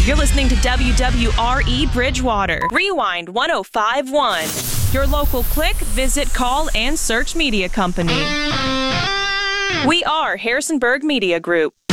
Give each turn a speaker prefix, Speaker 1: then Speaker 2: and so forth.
Speaker 1: You're listening to WWRE Bridgewater. Rewind 1051. Your local click, visit, call, and search media company. We are Harrisonburg Media Group.